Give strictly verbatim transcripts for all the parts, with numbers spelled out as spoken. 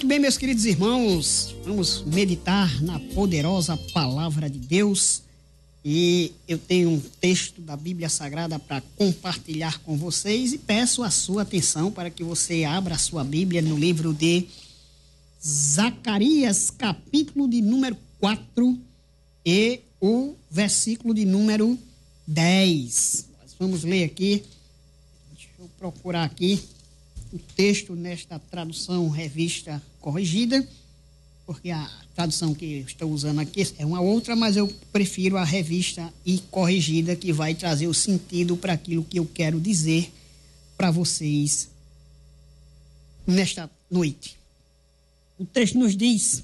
Muito bem, meus queridos irmãos, vamos meditar na poderosa palavra de Deus. E eu tenho um texto da Bíblia Sagrada para compartilhar com vocês e peço a sua atenção para que você abra a sua Bíblia no livro de Zacarias, capítulo de número quatro e o versículo de número dez. Nós vamos ler aqui, deixa eu procurar aqui o texto nesta tradução revista corrigida, porque a tradução que eu estou usando aqui é uma outra, mas eu prefiro a revista e corrigida, que vai trazer o sentido para aquilo que eu quero dizer para vocês nesta noite. O texto nos diz: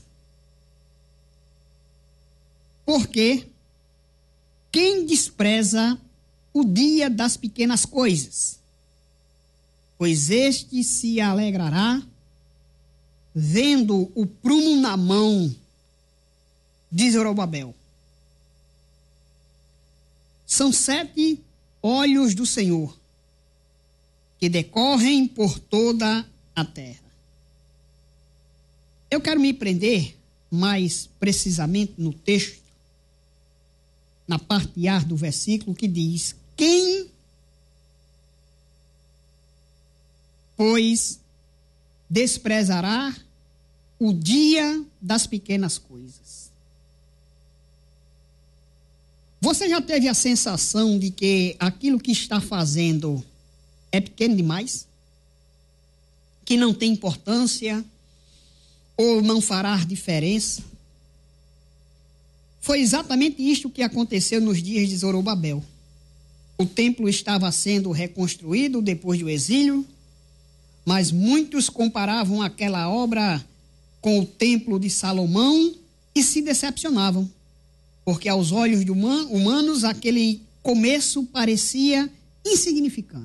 porque quem despreza o dia das pequenas coisas, pois este se alegrará vendo o prumo na mão de Zorobabel. São sete olhos do Senhor que decorrem por toda a terra. Eu quero me prender mais precisamente no texto, na parte A do versículo, que diz: quem, pois, desprezará o dia das pequenas coisas. Você já teve a sensação de que aquilo que está fazendo é pequeno demais? Que não tem importância ou não fará diferença? Foi exatamente isto que aconteceu nos dias de Zorobabel. O templo estava sendo reconstruído depois do exílio, mas muitos comparavam aquela obra com o templo de Salomão e se decepcionavam, porque aos olhos de humanos aquele começo parecia insignificante.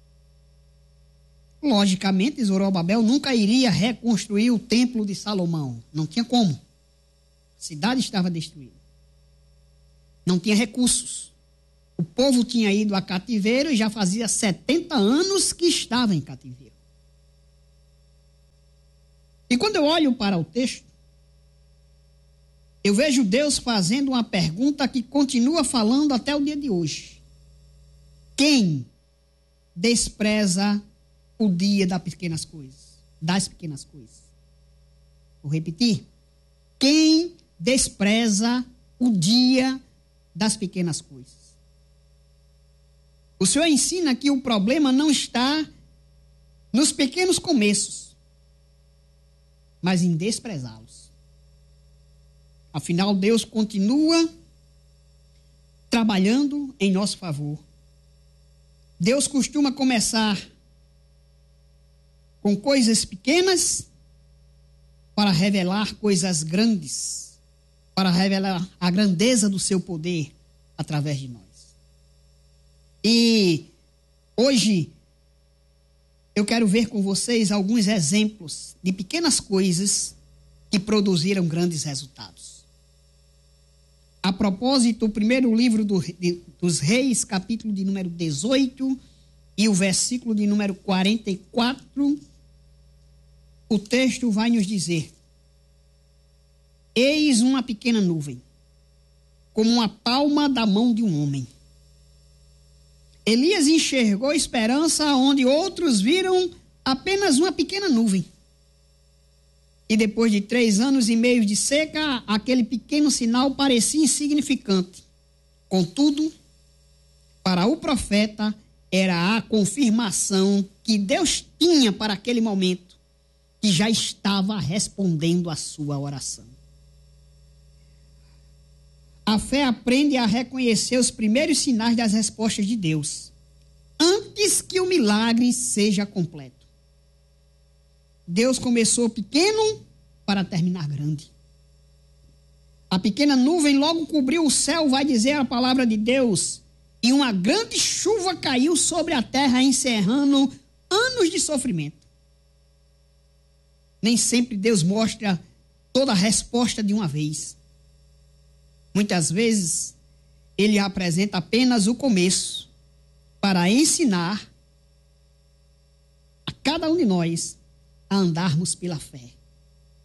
Logicamente, Zorobabel nunca iria reconstruir o templo de Salomão. Não tinha como. A cidade estava destruída. Não tinha recursos. O povo tinha ido a cativeiro e já fazia setenta anos que estava em cativeiro. E quando eu olho para o texto, eu vejo Deus fazendo uma pergunta que continua falando até o dia de hoje. Quem despreza o dia das pequenas coisas? Das pequenas coisas. Vou repetir. Quem despreza o dia das pequenas coisas? O Senhor ensina que o problema não está nos pequenos começos, mas em desprezá-los. Afinal, Deus continua trabalhando em nosso favor. Deus costuma começar com coisas pequenas para revelar coisas grandes, para revelar a grandeza do seu poder através de nós. E hoje eu quero ver com vocês alguns exemplos de pequenas coisas que produziram grandes resultados. A propósito, o primeiro livro do, de, dos Reis, capítulo de número dezoito e o versículo de número quarenta e quatro, o texto vai nos dizer: eis uma pequena nuvem, como uma palma da mão de um homem. Elias enxergou esperança onde outros viram apenas uma pequena nuvem. E depois de três anos e meio de seca, aquele pequeno sinal parecia insignificante. Contudo, para o profeta, era a confirmação que Deus tinha para aquele momento, que já estava respondendo a sua oração. A fé aprende a reconhecer os primeiros sinais das respostas de Deus, antes que o milagre seja completo. Deus começou pequeno para terminar grande. A pequena nuvem logo cobriu o céu, vai dizer a palavra de Deus, e uma grande chuva caiu sobre a terra, encerrando anos de sofrimento. Nem sempre Deus mostra toda a resposta de uma vez. Muitas vezes, ele apresenta apenas o começo para ensinar a cada um de nós a andarmos pela fé.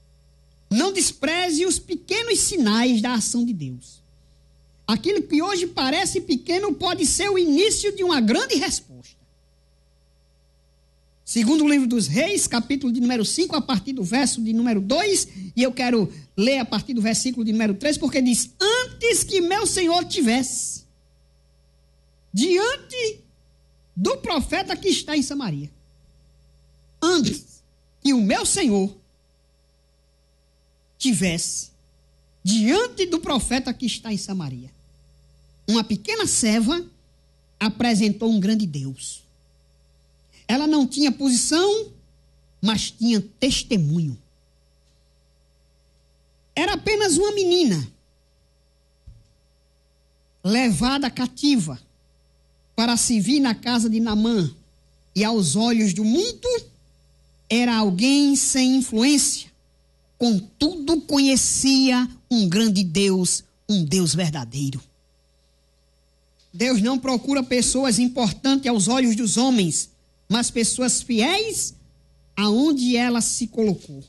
Não despreze os pequenos sinais da ação de Deus. Aquilo que hoje parece pequeno pode ser o início de uma grande resposta. Segundo o livro dos Reis, capítulo de número cinco, a partir do verso de número dois, e eu quero ler a partir do versículo de número três, porque diz: antes que meu Senhor tivesse diante do profeta que está em Samaria, antes que o meu Senhor tivesse diante do profeta que está em Samaria, uma pequena serva apresentou um grande Deus. Ela não tinha posição, mas tinha testemunho. Era apenas uma menina levada cativa para servir na casa de Naamã, e aos olhos do mundo era alguém sem influência, contudo conhecia um grande Deus, um Deus verdadeiro. Deus não procura pessoas importantes aos olhos dos homens, mas pessoas fiéis aonde ela se colocou.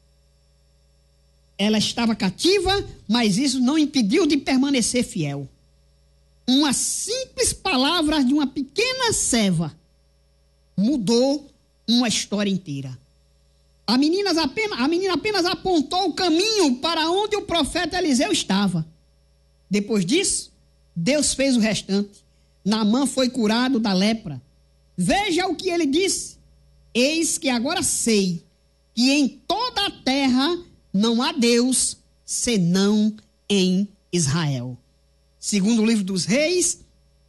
Ela estava cativa, mas isso não impediu de permanecer fiel. Uma simples palavra de uma pequena serva mudou uma história inteira. A menina apenas, a menina apenas apontou o caminho para onde o profeta Eliseu estava. Depois disso, Deus fez o restante. Naamã foi curado da lepra. Veja o que ele disse: eis que agora sei que em toda a terra não há Deus senão em Israel. Segundo o livro dos Reis,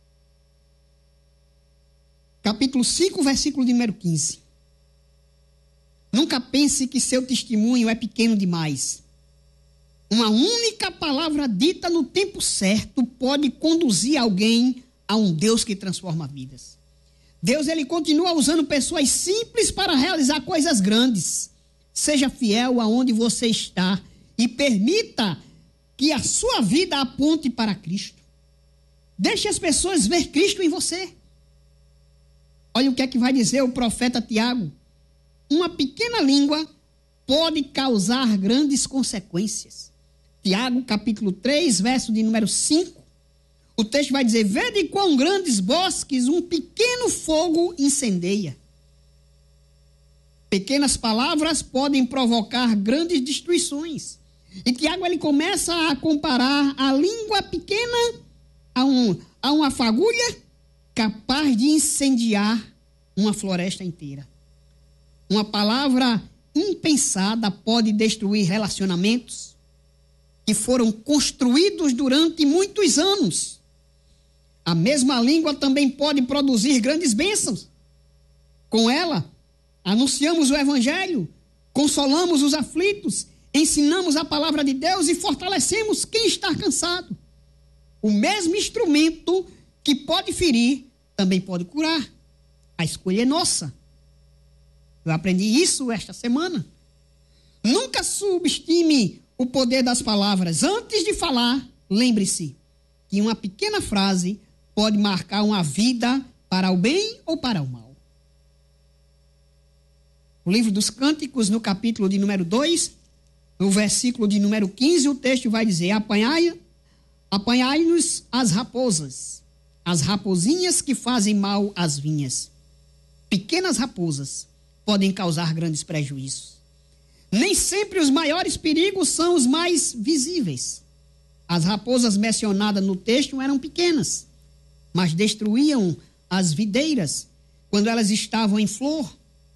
capítulo cinco, versículo de número quinze. Nunca pense que seu testemunho é pequeno demais. Uma única palavra dita no tempo certo pode conduzir alguém a um Deus que transforma vidas. Deus, ele continua usando pessoas simples para realizar coisas grandes. Seja fiel aonde você está e permita que a sua vida aponte para Cristo. Deixe as pessoas ver Cristo em você. Olha o que é que vai dizer o profeta Tiago. Uma pequena língua pode causar grandes consequências. Tiago, capítulo três, verso de número cinco. O texto vai dizer: vede quão grandes bosques um pequeno fogo incendeia. Pequenas palavras podem provocar grandes destruições. E Tiago, ele começa a comparar a língua pequena a, um, a uma fagulha capaz de incendiar uma floresta inteira. Uma palavra impensada pode destruir relacionamentos que foram construídos durante muitos anos. A mesma língua também pode produzir grandes bênçãos. Com ela, anunciamos o evangelho, consolamos os aflitos, ensinamos a palavra de Deus e fortalecemos quem está cansado. O mesmo instrumento que pode ferir, também pode curar. A escolha é nossa. Eu aprendi isso esta semana. Nunca subestime o poder das palavras. Antes de falar, lembre-se que uma pequena frase pode marcar uma vida para o bem ou para o mal. O livro dos Cânticos, no capítulo de número dois, no versículo de número quinze, o texto vai dizer: apanhai, apanhai-nos as raposas, as raposinhas que fazem mal às vinhas. Pequenas raposas podem causar grandes prejuízos. Nem sempre os maiores perigos são os mais visíveis. As raposas mencionadas no texto eram pequenas, mas destruíam as videiras quando elas estavam em flor.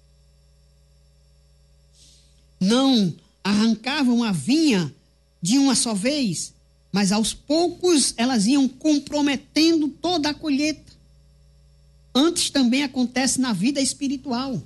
Não arrancavam a vinha de uma só vez, mas aos poucos elas iam comprometendo toda a colheita. Antes também acontece na vida espiritual.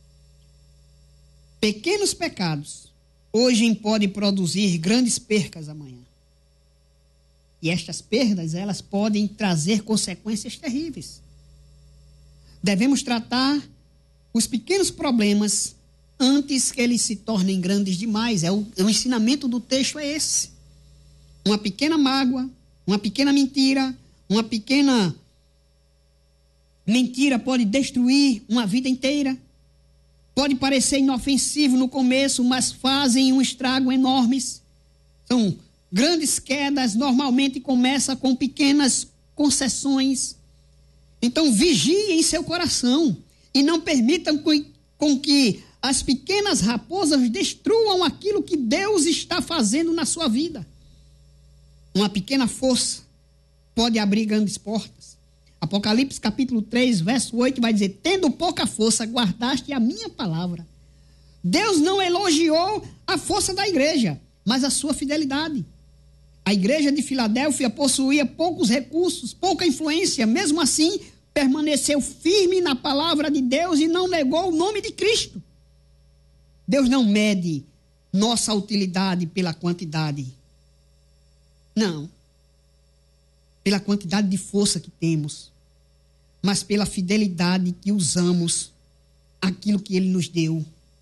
Pequenos pecados hoje podem produzir grandes percas amanhã. E estas perdas, elas podem trazer consequências terríveis. Devemos tratar os pequenos problemas antes que eles se tornem grandes demais. É o, o ensinamento do texto é esse. Uma pequena mágoa, uma pequena mentira, uma pequena mentira pode destruir uma vida inteira. Pode parecer inofensivo no começo, mas fazem um estrago enorme. São grandes quedas, normalmente começa com pequenas concessões. Então vigie em seu coração e não permitam com que as pequenas raposas destruam aquilo que Deus está fazendo na sua vida. Uma pequena força pode abrir grandes portas. Apocalipse capítulo três, verso oito vai dizer: tendo pouca força, guardaste a minha palavra. Deus não elogiou a força da igreja, mas a sua fidelidade. A igreja de Filadélfia possuía poucos recursos, pouca influência, mesmo assim permaneceu firme na palavra de Deus e não negou o nome de Cristo. Deus não mede nossa utilidade pela quantidade. Não. Pela quantidade de força que temos, mas pela fidelidade que usamos aquilo que Ele nos deu.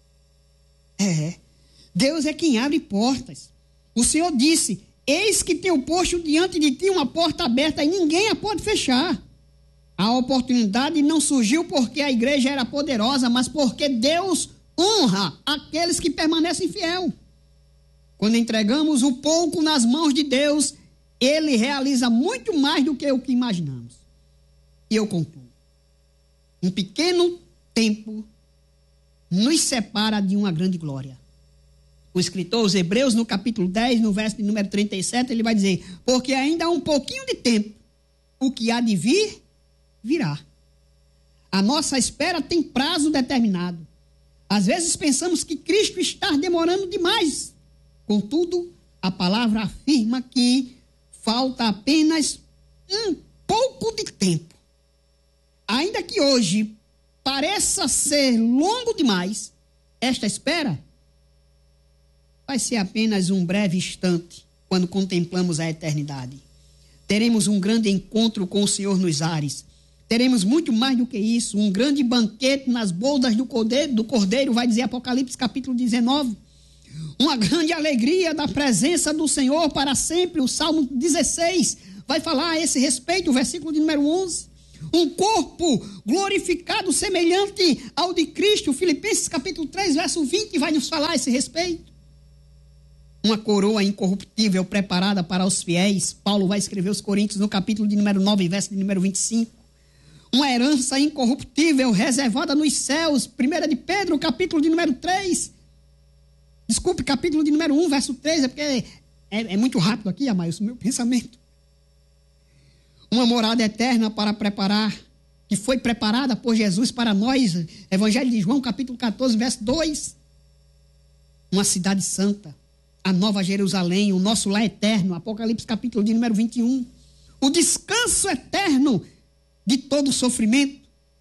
É. Deus é quem abre portas. O Senhor disse: eis que tenho posto diante de ti uma porta aberta e ninguém a pode fechar. A oportunidade não surgiu porque a igreja era poderosa, mas porque Deus honra aqueles que permanecem fiel. Quando entregamos o pouco nas mãos de Deus, Ele realiza muito mais do que o que imaginamos. E eu concluo. Um pequeno tempo nos separa de uma grande glória. O escritor aos Hebreus, no capítulo dez, no verso de número trinta e sete, ele vai dizer: porque ainda há um pouquinho de tempo, o que há de vir, virá. A nossa espera tem prazo determinado. Às vezes pensamos que Cristo está demorando demais. Contudo, a palavra afirma que falta apenas um pouco de tempo. Ainda que hoje pareça ser longo demais, esta espera vai ser apenas um breve instante quando contemplamos a eternidade. Teremos um grande encontro com o Senhor nos ares. Teremos muito mais do que isso, um grande banquete nas bodas do cordeiro, do cordeiro, vai dizer Apocalipse capítulo dezenove. Uma grande alegria da presença do Senhor para sempre. O Salmo dezesseis vai falar a esse respeito, o versículo de número onze. Um corpo glorificado semelhante ao de Cristo. Filipenses capítulo três, verso vinte vai nos falar a esse respeito. Uma coroa incorruptível preparada para os fiéis. Paulo vai escrever aos Coríntios no capítulo de número nove, verso de número vinte e cinco. Uma herança incorruptível reservada nos céus. primeira de Pedro, capítulo de número três. Desculpe, capítulo de número um, verso três, é porque é, é muito rápido aqui, amados, o meu pensamento. Uma morada eterna para preparar, que foi preparada por Jesus para nós. Evangelho de João, capítulo catorze, verso dois. Uma cidade santa, a nova Jerusalém, o nosso lar eterno. Apocalipse, capítulo de número vinte e um. O descanso eterno de todo sofrimento.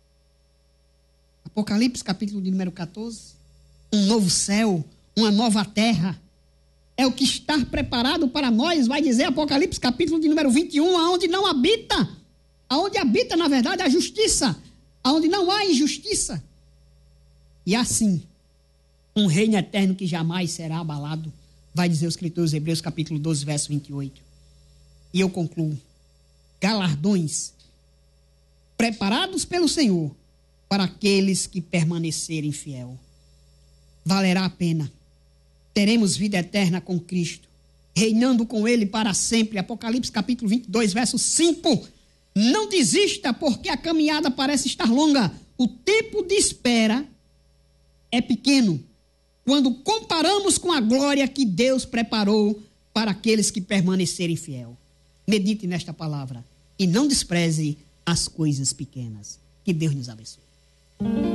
Apocalipse, capítulo de número catorze. Um novo céu, uma nova terra. É o que está preparado para nós, vai dizer Apocalipse capítulo de número vinte e um, aonde não habita, aonde habita na verdade a justiça, aonde não há injustiça. E assim, um reino eterno que jamais será abalado, vai dizer o escritor dos Hebreus capítulo doze, verso vinte e oito. E eu concluo: galardões preparados pelo Senhor para aqueles que permanecerem fiel. Valerá a pena. Teremos vida eterna com Cristo, reinando com Ele para sempre. Apocalipse capítulo vinte e dois, verso cinco. Não desista, porque a caminhada parece estar longa. O tempo de espera é pequeno, quando comparamos com a glória que Deus preparou para aqueles que permanecerem fiel. Medite nesta palavra e não despreze as coisas pequenas. Que Deus nos abençoe.